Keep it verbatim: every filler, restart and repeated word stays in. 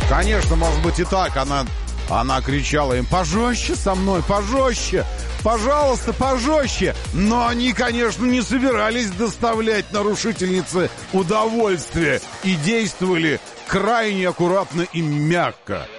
Конечно, может быть и так. Она, она кричала им: пожестче со мной, пожестче, пожалуйста, пожестче. Но они, конечно, не собирались доставлять нарушительнице удовольствие и действовали крайне аккуратно и мягко.